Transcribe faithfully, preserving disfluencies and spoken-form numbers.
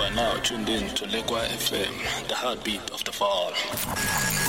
are now tuned in to Lekwa F M, the heartbeat of the fall.